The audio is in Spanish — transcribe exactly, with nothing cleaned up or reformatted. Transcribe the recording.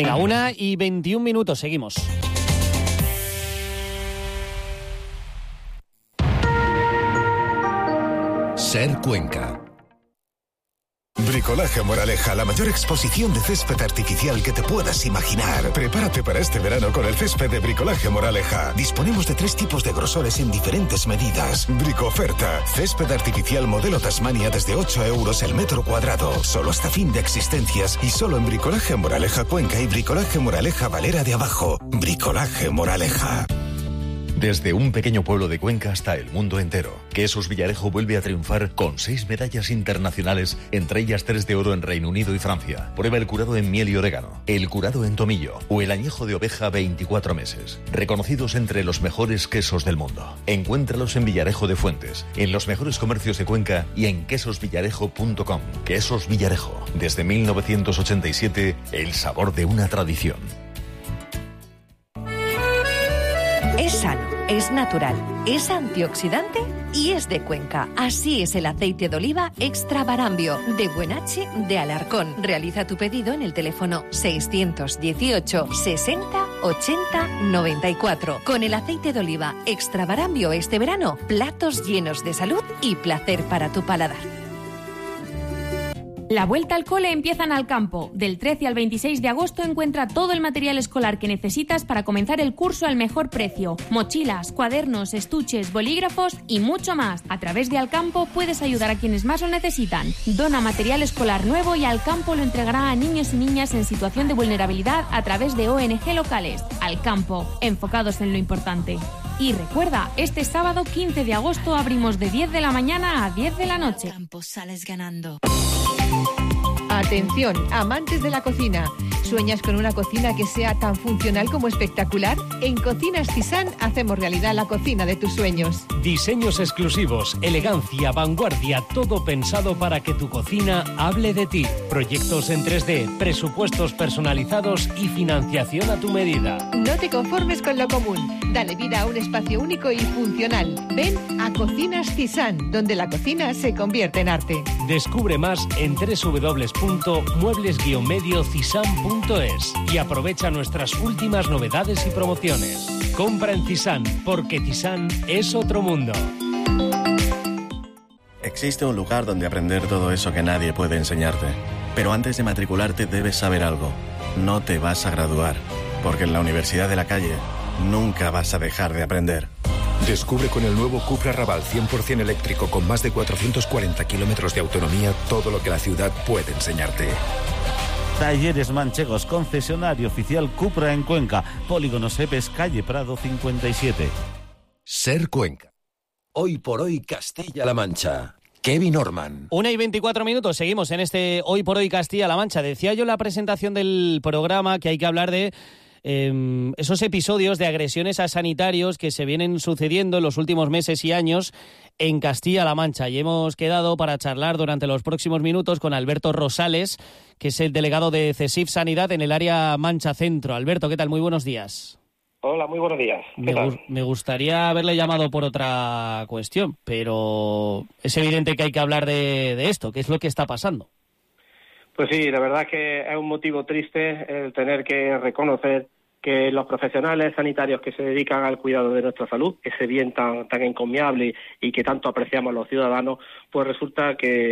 Venga, una y veintiún minutos, seguimos. Ser Cuenca. Bricolaje Moraleja, la mayor exposición de césped artificial que te puedas imaginar. Prepárate para este verano con el césped de Bricolaje Moraleja. Disponemos de tres tipos de grosores en diferentes medidas. Bricoferta, césped artificial modelo Tasmania desde ocho euros el metro cuadrado. Solo hasta fin de existencias y solo en Bricolaje Moraleja Cuenca y Bricolaje Moraleja Valera de Abajo. Bricolaje Moraleja. Desde un pequeño pueblo de Cuenca hasta el mundo entero, Quesos Villarejo vuelve a triunfar con seis medallas internacionales, entre ellas tres de oro en Reino Unido y Francia. Prueba el curado en miel y orégano, el curado en tomillo o el añejo de oveja veinticuatro meses. Reconocidos entre los mejores quesos del mundo. Encuéntralos en Villarejo de Fuentes, en los mejores comercios de Cuenca y en quesos villarejo punto com. Quesos Villarejo, desde mil novecientos ochenta y siete, el sabor de una tradición. Es sano, es natural, es antioxidante y es de Cuenca. Así es el aceite de oliva Extra Barambio, de Buenache de Alarcón. Realiza tu pedido en el teléfono seiscientos dieciocho sesenta ochenta noventa y cuatro. Con el aceite de oliva Extra Barambio este verano, platos llenos de salud y placer para tu paladar. La vuelta al cole empieza en Alcampo. Del trece al veintiséis de agosto encuentra todo el material escolar que necesitas para comenzar el curso al mejor precio. Mochilas, cuadernos, estuches, bolígrafos y mucho más. A través de Alcampo puedes ayudar a quienes más lo necesitan. Dona material escolar nuevo y Alcampo lo entregará a niños y niñas en situación de vulnerabilidad a través de O N G locales. Alcampo, enfocados en lo importante. Y recuerda, este sábado quince de agosto abrimos de diez de la mañana a diez de la noche. Alcampo, sales ganando. Atención, amantes de la cocina. ¿Sueñas con una cocina que sea tan funcional como espectacular? En Cocinas Tisán hacemos realidad la cocina de tus sueños. Diseños exclusivos, elegancia, vanguardia, todo pensado para que tu cocina hable de ti. Proyectos en tres D, presupuestos personalizados y financiación a tu medida. No te conformes con lo común. Dale vida a un espacio único y funcional. Ven a Cocinas Tisán, donde la cocina se convierte en arte. Descubre más en doble u doble u doble u punto muebles guion medio cisán punto es y aprovecha nuestras últimas novedades y promociones. Compra en Cisán, porque Cisán es otro mundo. Existe un lugar donde aprender todo eso que nadie puede enseñarte. Pero antes de matricularte debes saber algo. No te vas a graduar, porque en la Universidad de la Calle nunca vas a dejar de aprender. Descubre con el nuevo Cupra Raval cien por ciento eléctrico con más de cuatrocientos cuarenta kilómetros de autonomía todo lo que la ciudad puede enseñarte. Talleres Manchegos, concesionario oficial Cupra en Cuenca. Polígono Sepes, calle Prado cincuenta y siete. Ser Cuenca. Hoy por hoy Castilla-La Mancha. Kevin Orman. Una y veinticuatro minutos, seguimos en este Hoy por hoy Castilla-La Mancha. Decía yo en la presentación del programa que hay que hablar de Eh, esos episodios de agresiones a sanitarios que se vienen sucediendo en los últimos meses y años en Castilla-La Mancha. Y hemos quedado para charlar durante los próximos minutos con Alberto Rosales, que es el delegado de CESIF Sanidad en el área Mancha Centro. Alberto, ¿qué tal? Muy buenos días. Hola, muy buenos días. Me, gu- me gustaría haberle llamado por otra cuestión, pero es evidente que hay que hablar de, de esto. ¿Qué es lo que está pasando? Pues sí, la verdad es que es un motivo triste el tener que reconocer que los profesionales sanitarios que se dedican al cuidado de nuestra salud, ese bien tan, tan encomiable y que tanto apreciamos los ciudadanos, pues resulta que